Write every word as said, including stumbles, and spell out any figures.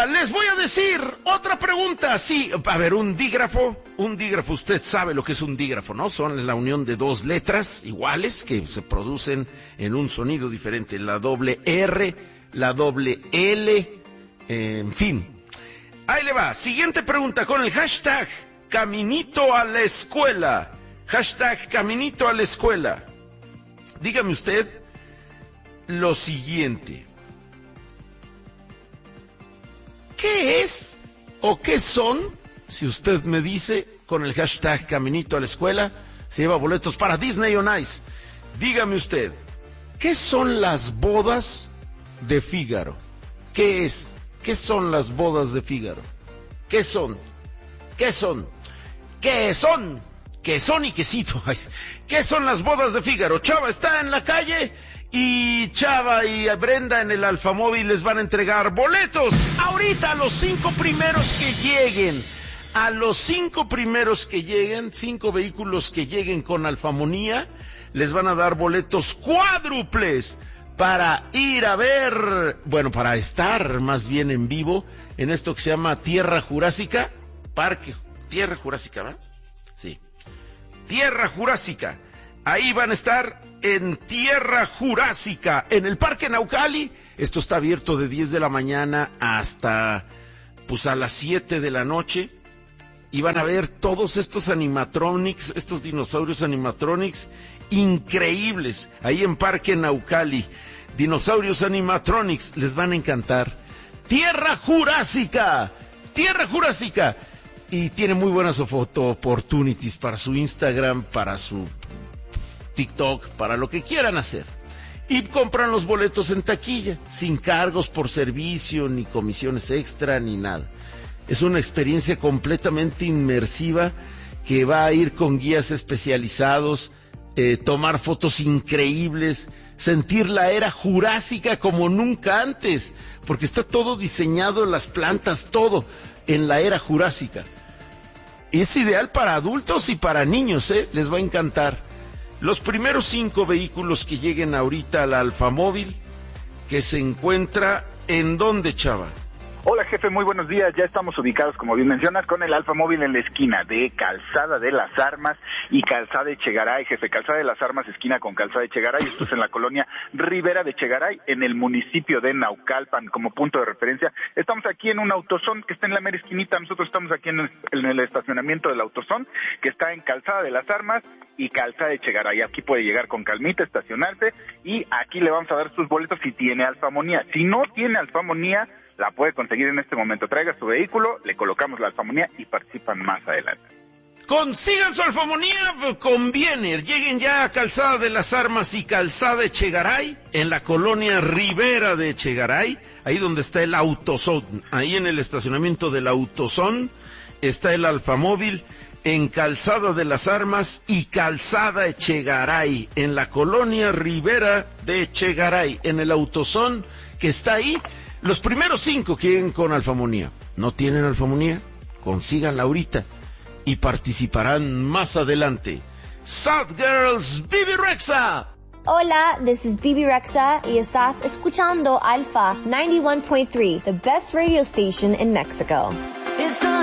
Ahora les voy a decir otra pregunta. Sí, a ver, un dígrafo, un dígrafo, usted sabe lo que es un dígrafo, ¿no? Son la unión de dos letras iguales que se producen en un sonido diferente. La doble R, la doble L, eh, en fin. Ahí le va. Siguiente pregunta con el hashtag Caminito a la Escuela. Hashtag Caminito a la Escuela. Dígame usted lo siguiente. ¿Qué es o qué son? Si usted me dice con el hashtag Caminito a la Escuela, se lleva boletos para Disney on Ice. Dígame usted, ¿qué son las bodas de Fígaro? ¿Qué es? ¿Qué son las bodas de Fígaro? ¿Qué son? ¿Qué son? ¿Qué son? ¿Qué son y quesito? ¿Qué son las bodas de Fígaro? Chava está en la calle y Chava y Brenda en el Alfamóvil les van a entregar boletos. Ahorita a los cinco primeros que lleguen, a los cinco primeros que lleguen, cinco vehículos que lleguen con Alfamonía, les van a dar boletos cuádruples para ir a ver, bueno, para estar más bien en vivo en esto que se llama Tierra Jurásica, Parque Tierra Jurásica, ¿verdad? Sí. Tierra Jurásica. Ahí van a estar en Tierra Jurásica, en el Parque Naucali. Esto está abierto de diez de la mañana hasta, pues, a las siete de la noche. Y van a ver todos estos animatronics, estos dinosaurios animatronics increíbles. Ahí en Parque Naucali. Dinosaurios animatronics, les van a encantar. Tierra Jurásica. Tierra Jurásica. Y tiene muy buenas photo opportunities para su Instagram, para su TikTok, para lo que quieran hacer. Y compran los boletos en taquilla, sin cargos por servicio, ni comisiones extra, ni nada. Es una experiencia completamente inmersiva que va a ir con guías especializados, eh, tomar fotos increíbles, sentir la era jurásica como nunca antes, porque está todo diseñado, las plantas, todo en la era jurásica. Es ideal para adultos y para niños, ¿eh? Les va a encantar. Los primeros cinco vehículos que lleguen ahorita al Alfamóvil, que se encuentra ¿en dónde, Chava? Hola, jefe, muy buenos días. Ya estamos ubicados, como bien mencionas, con el Alfamóvil en la esquina de Calzada de las Armas y Calzada de Echegaray, jefe. Calzada de las Armas, esquina con Calzada de Echegaray. Esto es en la colonia Ribera de Echegaray, en el municipio de Naucalpan, como punto de referencia. Estamos aquí en un autosón que está en la mera esquinita. Nosotros estamos aquí en el, en el estacionamiento del autosón, que está en Calzada de las Armas y Calzada de Echegaray. Aquí puede llegar con calmita, estacionarse, y aquí le vamos a dar sus boletos si tiene Alfamonía. Si no tiene Alfamonía, la puede conseguir en este momento. Traiga su vehículo, le colocamos la Alfamonía y participan más adelante. Consigan su Alfamonía, conviene. Lleguen ya a Calzada de las Armas y Calzada Echegaray, en la colonia Ribera de Echegaray, ahí donde está el Autosón. Ahí en el estacionamiento del Autosón está el Alfamóvil, en Calzada de las Armas y Calzada Echegaray, en la colonia Ribera de Echegaray, en el Autosón que está ahí. Los primeros cinco que lleguen con Alfamonía. ¿No tienen Alfamonía? Consíganla ahorita y participarán más adelante. Sad Girls, Bibi Rexa. Hola, this is Bibi Rexa y estás escuchando Alfa noventa y uno punto tres, the best radio station in Mexico.